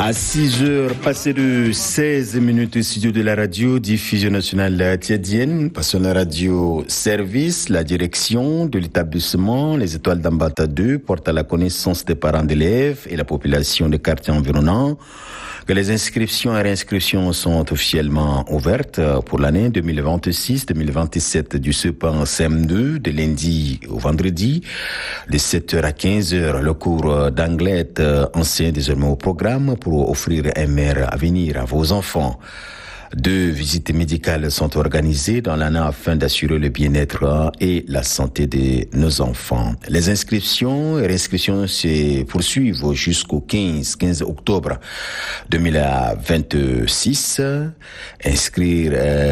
À 6h, passé de 16 minutes au studio de la radio, diffusion nationale tchadienne, passons la radio service, la direction de l'établissement, les étoiles d'Ambata 2 portent à la connaissance des parents d'élèves et la population des quartiers environnants que les inscriptions et réinscriptions sont officiellement ouvertes pour l'année 2026-2027 du CEPAN CM2 de lundi au vendredi de 7h à 15h. Le cours d'anglais est ancien désormais au programme pour offrir un meilleur avenir à vos enfants. 2 visites médicales sont organisées dans l'année afin d'assurer le bien-être et la santé de nos enfants. Les inscriptions et réinscriptions se poursuivent jusqu'au 15 octobre 2026. Inscrire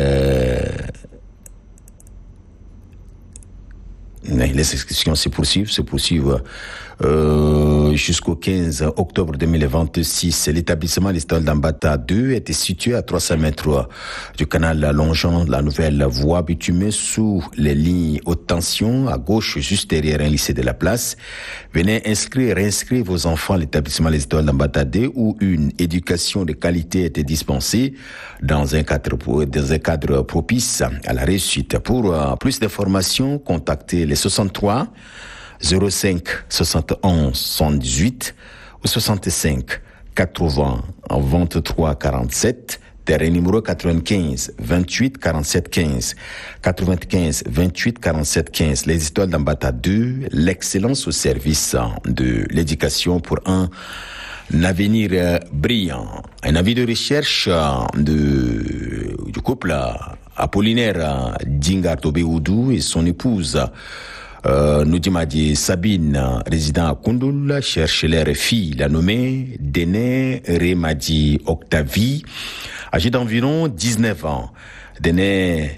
les inscriptions se poursuivent jusqu'au 15 octobre 2026. L'établissement L'Étoile d'Ambata 2 était situé à 300 mètres du canal longeant la nouvelle voie bitumée sous les lignes haute tension à gauche juste derrière un lycée de la place. Venez inscrire et réinscrire vos enfants à l'établissement L'Étoile d'Ambata 2 où une éducation de qualité était dispensée dans un cadre propice à la réussite. Pour plus d'informations, contactez les 63 05 71 78 ou 65 80 23 47, terrain numéro 95 28 47 15 95 28 47 15. Les étoiles d'Ambata 2, l'excellence au service de l'éducation pour un avenir brillant. Un avis de recherche du couple Apollinaire Dingarto-Beoudou et son épouse Noudimadi Sabine, résident à Koundoul, cherche leur fille, la nommée Dene Remadi Octavie, âgée d'environ 19 ans. Dene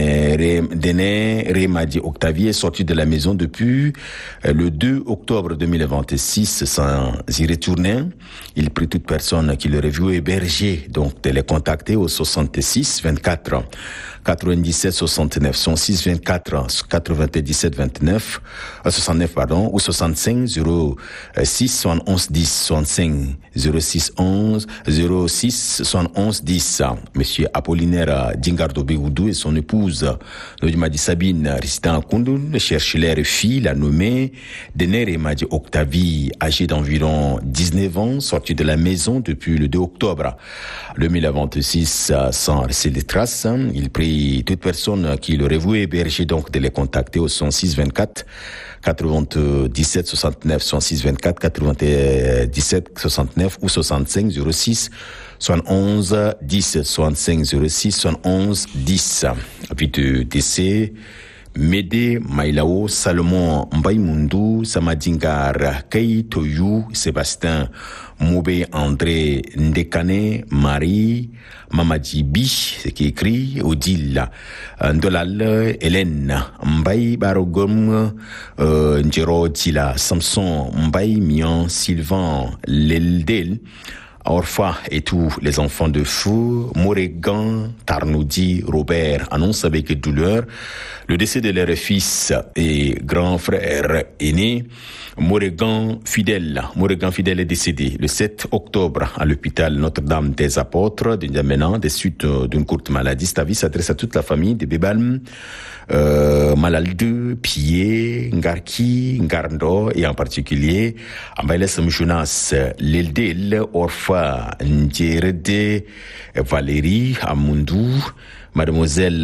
Remadi Octavie est sortie de la maison depuis le 2 octobre 2026 sans y retourner. Il prie toute personne qui l'aurait vu héberger, donc de les contacter au 66 24 97 69 106 24 97 29 69 ou 65 06 71 10 65 06 11 06 71 10. Monsieur Apollinaire Dingardo-Beoudou et son épouse Noudimadi Sabine, résident à Koundoul, cherchent leur fille, la nommée Dene Remadi Octavie, âgée d'environ 19 ans, sortie de la maison depuis le 2 octobre 2026 sans laisser des traces. Il prie toute personne qui l'aurait vu héberger donc de les contacter au 106 24 97 69 106 24 97 69 ou 65 06 71 10 65 06 71 10. Avis de décès: Médé Maïlao Salomon Mbaïmundu Samadingar Kei Toyou Sébastien Moubé André Ndekane Marie Mamadi Bi, ce qui est écrit Odile Ndolal Hélène Mbaï Barogom Njero Dila Samson Mbaï Mian Sylvain Leldel Orpha et tous les enfants de fou, Morégan, Tarnoudi, Robert annoncent avec douleur le décès de leur fils et grand frère aîné, Morégan Fidèle. Morégan Fidèle est décédé le 7 octobre à l'hôpital Notre-Dame des Apôtres de N'Djamena des suites d'une courte maladie. Cet avis s'adresse à toute la famille de Bébalm, Malalde, Pied, Ngarki, Ngarndo et en particulier Ambaïles Mjounas, Leldel, Orpha, Ndjerede, Valérie, Amundou, Mademoiselle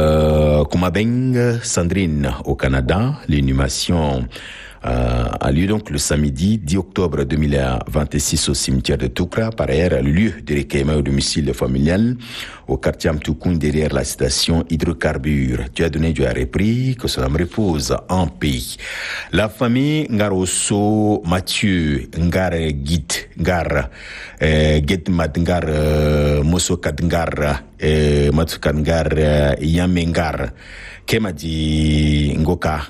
Koumabeng, Sandrine au Canada. L'inhumation a lieu donc le samedi 10 octobre 2026 au cimetière de Toukra. Par ailleurs, le lieu de recueillement au domicile familial au quartier Amtoukoun derrière la station Hydrocarbures. Dieu a donné, Dieu a repris, que son âme repose en paix. La famille Ngaroso Mathieu Ngar Git Ngar Get Madngar Mosokat Ngar Matsukat Ngar Yamengar Kemadi Ngoka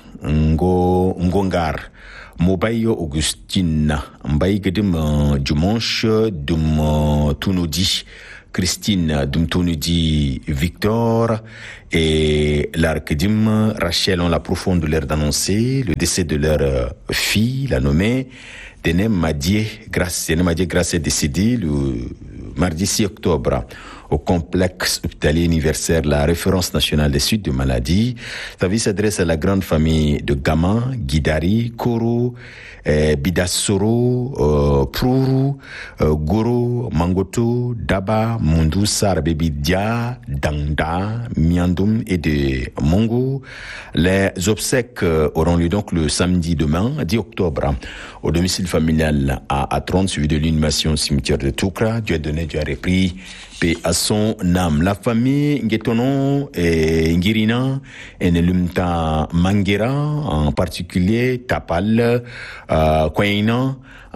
Ngongar Mobayo Augustine Mbaye Gedem Dimanche Dum Tunodi Christine Dumtonudi Victor et l'Arcdim Rachel ont la profonde douleur d'annoncer le décès de leur fille, la nommée Denem Madié Grace. Denem Madié Grace est décédée le mardi 6 octobre au complexe hospitalier universel, la référence nationale des suites de maladies. Sa vie s'adresse à la grande famille de Gama, Guidari, Koro, Bidassoro, Pruru, Goro, Mangoto, Daba, Mundu, Sarbebidia, Dangda, Miandoum et de Mongo. Les obsèques auront lieu donc le samedi demain, 10 octobre, au domicile familial à Atron, suivi de l'inhumation au cimetière de Toukra. Dieu a donné, Dieu a repris. Paix à son âme. La famille Ngetono et Ngirina et Nelumta Manguera, en particulier Tapal, Kwaina,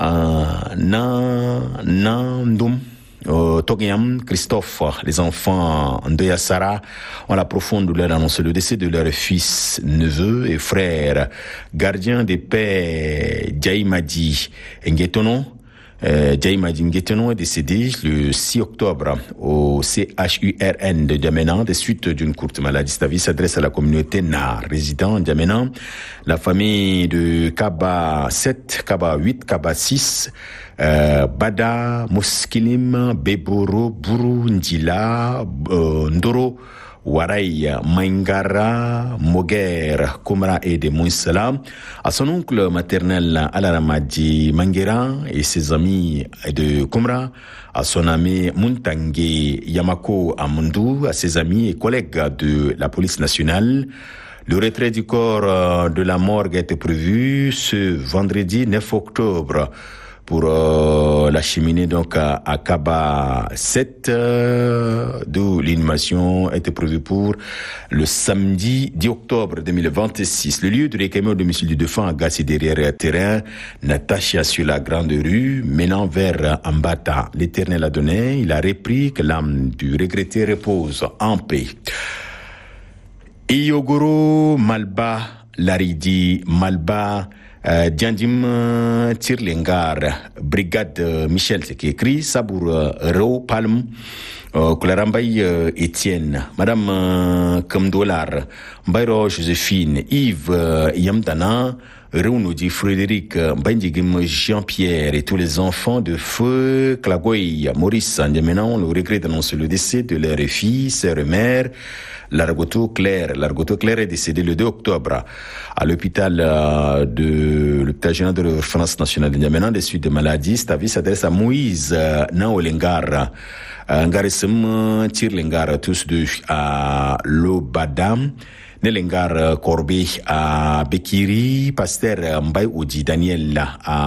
Nandum, Togiam, Christophe, les enfants de Sara ont la profonde douleur d'annoncer le décès de leur fils, neveu et frère, gardien des paix Djaïmadi Ngetono. Djaïmadi Ngetono est décédé le 6 octobre au CHURN de Djamena des suites d'une courte maladie. Sa vie s'adresse à la communauté Nar, résident à Djamena. La famille de Kaba 7, Kaba 8, Kaba 6, Bada, Muskilim, Beboro, Buru, Ndila, Ndoro, Waray, Maingara, Moguer, Komra et de Moussala, à son oncle maternel Alaramadi Manguera et ses amis de Komra, à son ami Muntangue Yamako Amundu, à ses amis et collègues de la police nationale. Le retrait du corps de la morgue était prévu ce vendredi 9 octobre. Pour l'acheminer donc à Kaba 7, d'où l'inhumation était prévue pour le samedi 10 octobre 2026. Le lieu de recueillement au domicile du défunt à Gassi derrière terrain, Natacha sur la grande rue, menant vers Ambata. L'Éternel a donné, il a repris, que l'âme du regretté repose en paix. Iyogoro Malba, Laridi Malba, Djandim Tirlengar, Brigade Michel, c'est qui écrit, Sabour Reo Palm, Kolarambay Etienne, Madame Kamdolar, Mbayro Joséphine, Yves Yamdana, Reunoudi Frédéric, Mbandigim Jean-Pierre et tous les enfants de feu, Klagoy, Maurice, Ndiamenan, le regret d'annoncer le décès de leur fille, sœur et mère, Largoto Claire est décédée le 2 octobre à l'hôpital de l'hôpital général de la France nationale de N'Djamena des suites de maladies. Sa vie s'adresse à Moïse Naolengar, Ngarisem Tirlengar, tous deux à Lobadam, Nelengar Corbe à Bekiri, Pasteur Mbay Oudi Daniel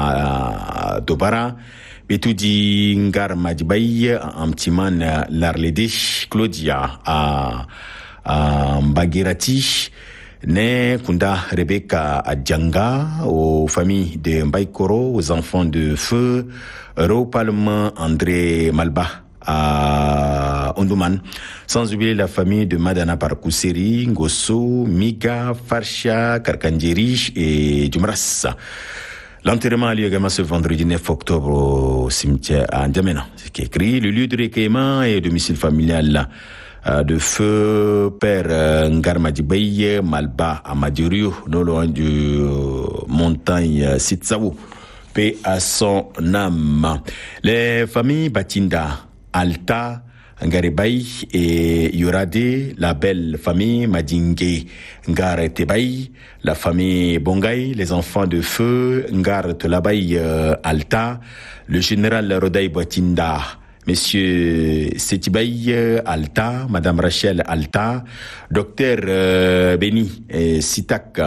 à Dobara, Betoudi Ngar Madibay, Amtiman Larlede, Claudia à Mbagirati, Né Kunda Rebecca à Djanga, aux familles de Mbaïkoro, aux enfants de feu, Ropalma André Malba à Ondouman, sans oublier la famille de Madana Parkouseri, Ngosso, Miga, Farsha, Karkandjeri et Djumras. L'enterrement a lieu également ce vendredi 9 octobre au cimetière à N'Djamena. C'est qui est écrit. Le lieu de recueillement et domicile familial de feu Père Ngarmadibay Malba à Madirio, non loin du montagne Sitsawo. Paix à son âme. Les familles Batinda, Alta, Ngaribay et Yorade, la belle famille Madingue, Ngar Tebay, la famille Bongay, les enfants de feu, Ngar Tolabay Alta, le général Roday Batinda, Monsieur Setibay Alta, Madame Rachel Alta, Docteur Beni Sitak,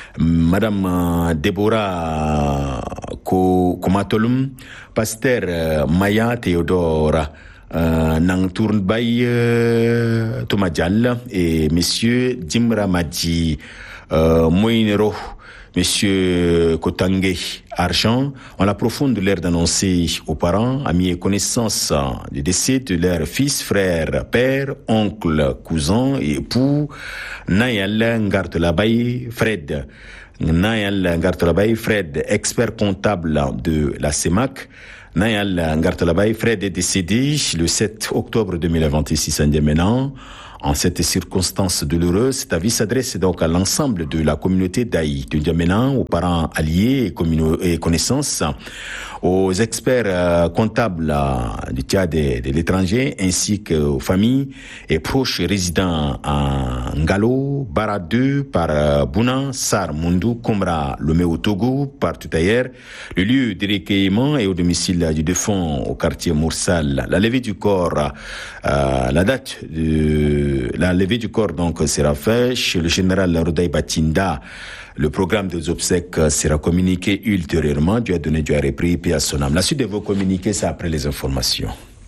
Madame Deborah Komatolum, Pasteur Maya Théodore, Nang Tournbay Tomadjal et Monsieur Dimra Madji Moinero, Monsieur Kotangé Argent ont la profonde douleur d'annoncer aux parents, amis et connaissances du décès de leur fils, frère, père, oncle, cousin et époux, Nayal Ngartelabay Fred. Nayal Ngartelabay Fred, expert comptable de la CEMAC, Nayal Ngartalabay, Fred est décédé le 7 octobre 2026 à N'Djamena. En cette circonstance douloureuse, cet avis s'adresse donc à l'ensemble de la communauté d'Aï, de N'Djamena, aux parents alliés et connaissances, aux experts comptables du Tchad et de l'étranger, ainsi qu'aux familles et proches résidents à Ngalo, Bara 2, par Bouna, Sar, Mundu, Komra, Lomé au Togo, partout ailleurs. Le lieu de recueillement est au domicile du défunt au quartier Moursal. La levée du corps, la date de la levée du corps donc sera faite chez le général Rodaï Batinda. Le programme des obsèques sera communiqué ultérieurement. Dieu a donné, Dieu a repris, paix à son âme. La suite de vos communiqués, c'est après les informations.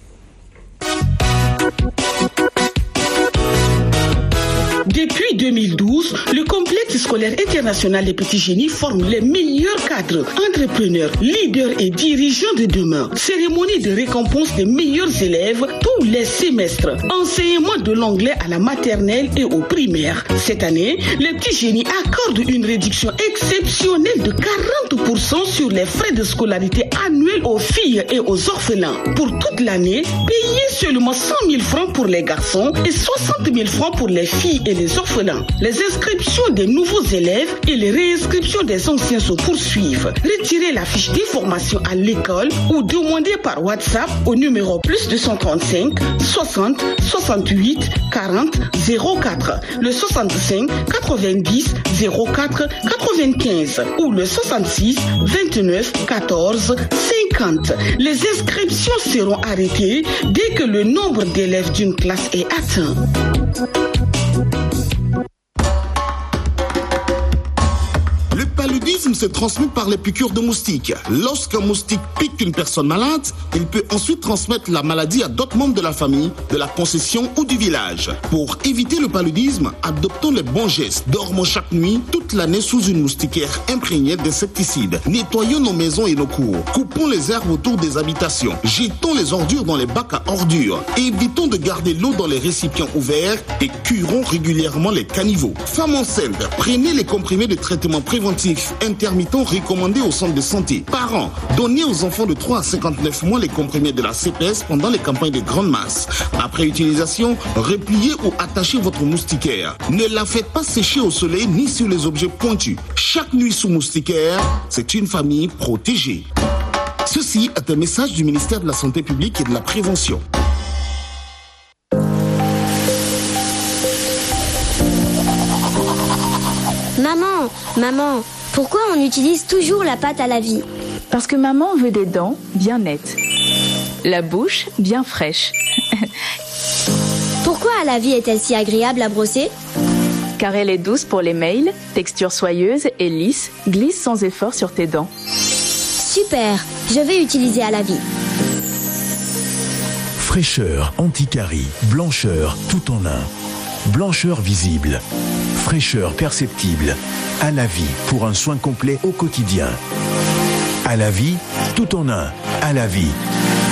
Depuis 2012, le complexe scolaire international des petits génies forme les meilleurs cadres, entrepreneurs, leaders et dirigeants de demain. Cérémonie de récompense des meilleurs élèves tous les semestres. Enseignement de l'anglais à la maternelle et au primaire. Cette année, les petits génies accordent une réduction exceptionnelle de 40% sur les frais de scolarité annuels aux filles et aux orphelins. Pour toute l'année, payez seulement 100 000 francs pour les garçons et 60 000 francs pour les filles et les orphelins. Les inscriptions des nouveaux élèves et les réinscriptions des anciens se poursuivent. Retirez la fiche d'information à l'école ou demandez par WhatsApp au numéro +235 60 68 40 04, le 65 90 04 95 ou le 66 29 14 50. Les inscriptions seront arrêtées dès que le nombre d'élèves d'une classe est atteint. Le paludisme se transmet par les piqûres de moustiques. Lorsqu'un moustique pique une personne malade, il peut ensuite transmettre la maladie à d'autres membres de la famille, de la concession ou du village. Pour éviter le paludisme, adoptons les bons gestes. Dormons chaque nuit, toute l'année sous une moustiquaire imprégnée d'insecticides. Nettoyons nos maisons et nos cours. Coupons les herbes autour des habitations. Jetons les ordures dans les bacs à ordures. Évitons de garder l'eau dans les récipients ouverts et curons régulièrement les caniveaux. Femmes enceintes, prenez les comprimés de traitement préventif intermittents recommandés au centre de santé. Parents, donnez aux enfants de 3 à 59 mois les comprimés de la CPS pendant les campagnes de grande masse. Après utilisation, repliez ou attachez votre moustiquaire. Ne la faites pas sécher au soleil ni sur les objets pointus. Chaque nuit sous moustiquaire, c'est une famille protégée. Ceci est un message du ministère de la Santé publique et de la Prévention. Maman, pourquoi on utilise toujours la pâte à la vie? Parce que maman veut des dents bien nettes, la bouche bien fraîche. Pourquoi à la vie est-elle si agréable à brosser? Car elle est douce pour les mails, texture soyeuse et lisse, glisse sans effort sur tes dents. Super, je vais utiliser à la vie. Fraîcheur, anti-carie, blancheur, tout en un. Blancheur visible, fraîcheur perceptible. À la vie pour un soin complet au quotidien. À la vie, tout en un. À la vie.